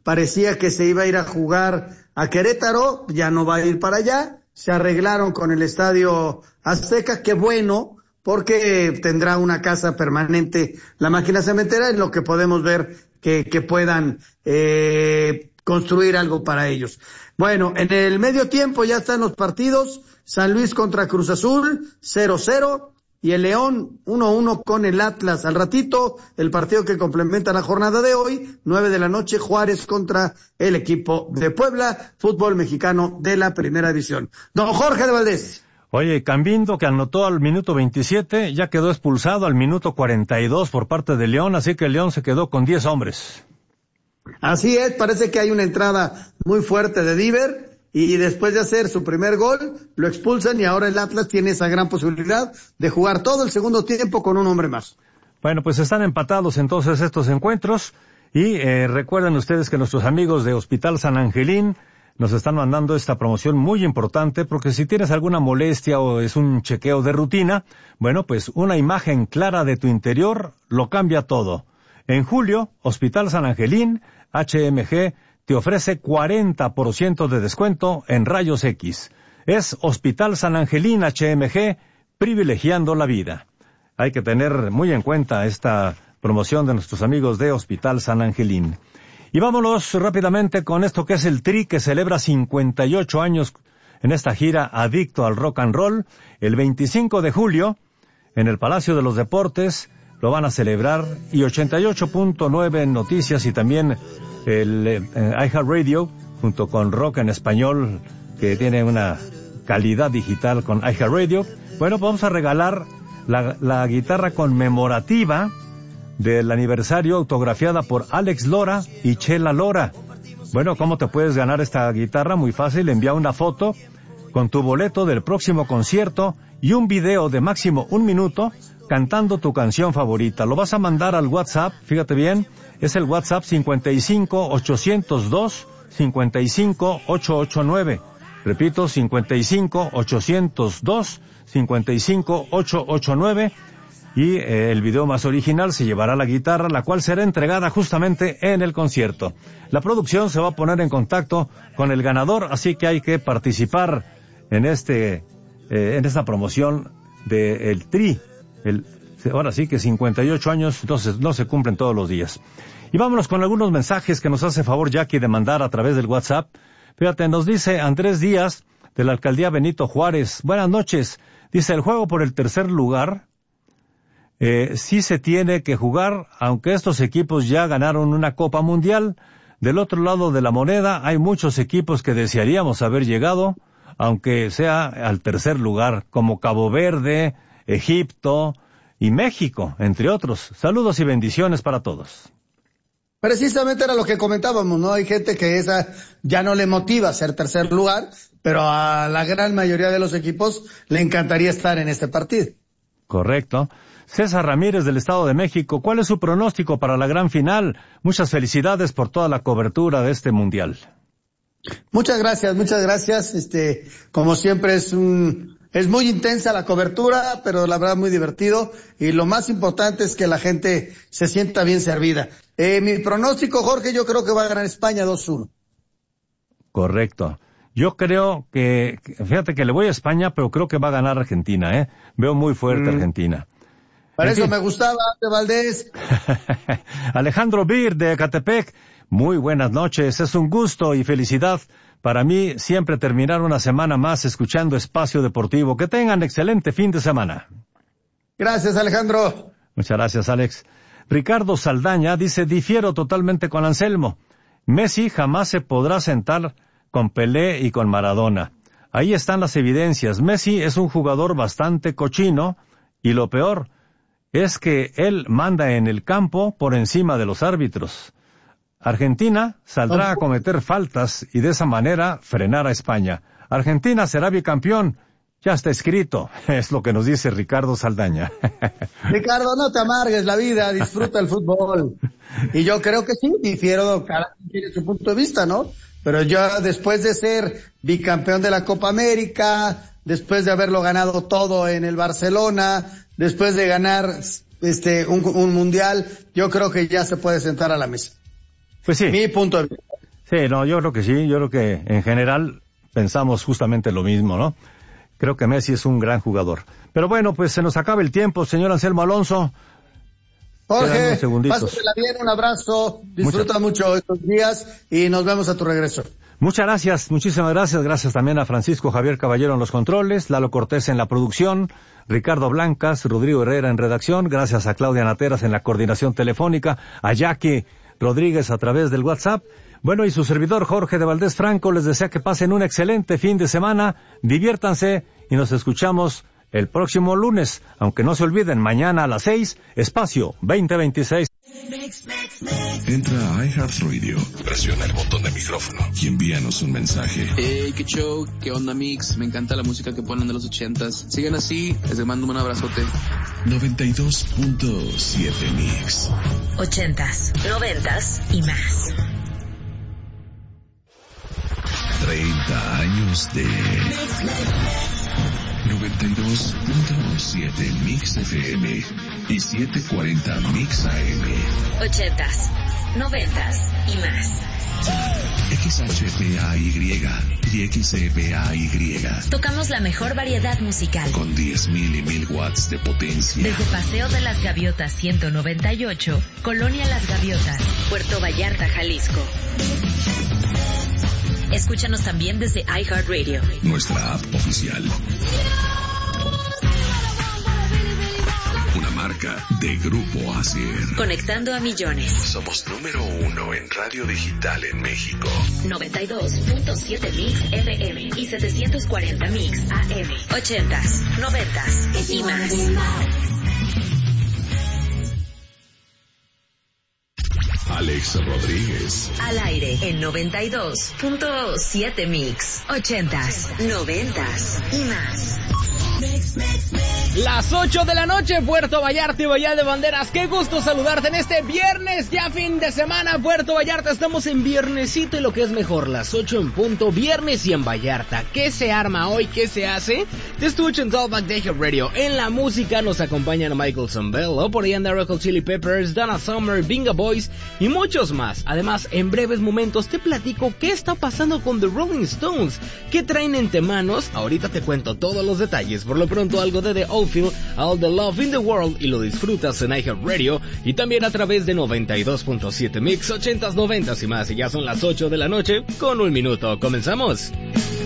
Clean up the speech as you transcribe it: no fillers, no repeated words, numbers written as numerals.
parecía que se iba a ir a jugar a Querétaro, ya no va a ir para allá, se arreglaron con el Estadio Azteca, qué bueno, porque tendrá una casa permanente la máquina cementera, en lo que podemos ver que puedan construir algo para ellos. Bueno, en el medio tiempo ya están los partidos, San Luis contra Cruz Azul, 0-0, y el León 1-1 con el Atlas. Al ratito, el partido que complementa la jornada de hoy, 9 de la noche, Juárez contra el equipo de Puebla, fútbol mexicano de la primera división. Don Jorge de Valdés. Oye, Cambindo, que anotó al minuto 27, ya quedó expulsado al minuto 42 por parte de León, así que el León se quedó con 10 hombres. Así es, parece que hay una entrada muy fuerte de Diver, y después de hacer su primer gol, lo expulsan y ahora el Atlas tiene esa gran posibilidad de jugar todo el segundo tiempo con un hombre más. Bueno, pues están empatados entonces estos encuentros y recuerden ustedes que nuestros amigos de Hospital San Angelín nos están mandando esta promoción muy importante porque si tienes alguna molestia o es un chequeo de rutina, bueno, pues una imagen clara de tu interior lo cambia todo. En julio, Hospital San Angelín, HMG, te ofrece 40% de descuento en rayos X. Es Hospital San Angelín HMG, privilegiando la vida. Hay que tener muy en cuenta esta promoción de nuestros amigos de Hospital San Angelín. Y vámonos rápidamente con esto que es el Tri, que celebra 58 años en esta gira Adicto al Rock and Roll. El 25 de julio, en el Palacio de los Deportes, lo van a celebrar, y 88.9 Noticias y también el iHeartRadio, junto con Rock en Español, que tiene una calidad digital con iHeartRadio. Bueno, vamos a regalar la guitarra conmemorativa del aniversario autografiada por Alex Lora y Chela Lora. Bueno, ¿cómo te puedes ganar esta guitarra? Muy fácil, envía una foto con tu boleto del próximo concierto y un video de máximo 1 minuto cantando tu canción favorita. Lo vas a mandar al WhatsApp, fíjate bien, es el WhatsApp 55-802-55889. Repito, 55-802-55889. Y el video más original se llevará la guitarra, la cual será entregada justamente en el concierto. La producción se va a poner en contacto con el ganador, así que hay que participar en esta promoción del Tri. Ahora sí que 58 años, entonces no se cumplen todos los días. Y vámonos con algunos mensajes que nos hace favor Jackie de mandar a través del WhatsApp. Fíjate, nos dice Andrés Díaz, de la alcaldía Benito Juárez. Buenas noches. Dice, el juego por el tercer lugar sí se tiene que jugar, aunque estos equipos ya ganaron una Copa Mundial. Del otro lado de la moneda hay muchos equipos que desearíamos haber llegado, aunque sea al tercer lugar, como Cabo Verde, Egipto y México, entre otros. Saludos y bendiciones para todos. Precisamente era lo que comentábamos, ¿no? Hay gente que esa ya no le motiva ser tercer lugar, pero a la gran mayoría de los equipos le encantaría estar en este partido. Correcto. César Ramírez del Estado de México, ¿cuál es su pronóstico para la gran final? Muchas felicidades por toda la cobertura de este mundial. Muchas gracias. Como siempre es muy intensa la cobertura, pero la verdad muy divertido, y lo más importante es que la gente se sienta bien servida. Mi pronóstico, Jorge, yo creo que va a ganar España 2-1. Correcto. Yo creo que, fíjate que le voy a España, pero creo que va a ganar Argentina, Veo muy fuerte Argentina. Para eso me gustaba, de Valdés. Alejandro Bir de Ecatepec, muy buenas noches, es un gusto y felicidad para mí siempre terminar una semana más escuchando Espacio Deportivo. Que tengan excelente fin de semana. Gracias, Alejandro. Muchas gracias, Alex. Ricardo Saldaña dice, difiero totalmente con Anselmo. Messi jamás se podrá sentar con Pelé y con Maradona. Ahí están las evidencias. Messi es un jugador bastante cochino y lo peor es que él manda en el campo por encima de los árbitros. Argentina saldrá a cometer faltas y de esa manera frenar a España. Argentina será bicampeón. Ya está escrito. Es lo que nos dice Ricardo Saldaña. Ricardo, no te amargues la vida, disfruta el fútbol. Y yo creo que sí, difiero, cada quien tiene su punto de vista, ¿no? Pero yo, después de ser bicampeón de la Copa América, después de haberlo ganado todo en el Barcelona, después de ganar un mundial, yo creo que ya se puede sentar a la mesa. Pues sí. Mi punto de vista. Sí, no, yo creo que sí, yo creo que en general pensamos justamente lo mismo, ¿no? Creo que Messi es un gran jugador. Pero bueno, pues se nos acaba el tiempo, señor Anselmo Alonso. Jorge, pásatela bien, un abrazo, disfruta mucho estos días y nos vemos a tu regreso. Muchas gracias, muchísimas gracias. Gracias también a Francisco Javier Caballero en los controles, Lalo Cortés en la producción, Ricardo Blancas, Rodrigo Herrera en redacción. Gracias a Claudia Nateras en la coordinación telefónica, a Jackie Rodríguez a través del WhatsApp. Bueno, y su servidor Jorge de Valdés Franco les desea que pasen un excelente fin de semana, diviértanse y nos escuchamos el próximo lunes. Aunque no se olviden, mañana a las 6, Espacio 2026. Entra a iHeartRadio, presiona el botón de micrófono y envíanos un mensaje. Hey, qué show, qué onda mix, me encanta la música que ponen de los 80s. Sigan así, les mando un abrazote. 92.7 Mix. 80s, 90s y más. 30 años de 92.7 Mix FM y 740 Mix AM. 80s, 90s y más. XHPAY y XEPAY. Tocamos la mejor variedad musical. Con 10.000 y 1.000 watts de potencia. Desde Paseo de las Gaviotas 198, Colonia Las Gaviotas, Puerto Vallarta, Jalisco. Escúchanos también desde iHeartRadio. Nuestra app oficial. Una marca de Grupo ASIR. Conectando a millones. Somos número 1 en radio digital en México. 92.7 Mix FM y 740 Mix AM. 80s, 90s y más. Alex Rodríguez. Al aire en 92.7 Mix. 80s, 90s y más. Las 8 de la noche, Puerto Vallarta y Bahía de Banderas. Qué gusto saludarte en este viernes, ya fin de semana, Puerto Vallarta. Estamos en viernesito y lo que es mejor, las 8 en punto, viernes y en Vallarta. ¿Qué se arma hoy? ¿Qué se hace? Te escucho en Talkback de Radio. En la música nos acompañan Michael Zambello, por ahí anda Red Hot Chili Peppers, Donna Summer, Binga Boys y muchos más. Además, en breves momentos te platico qué está pasando con The Rolling Stones, qué traen entre manos. Ahorita te cuento todos los detalles. Por lo pronto, algo de The Outfield, All the Love in the World, y lo disfrutas en iHeartRadio y también a través de 92.7 Mix, 80s, 90s y más. Y ya son las 8 de la noche con 1 minuto. Comenzamos.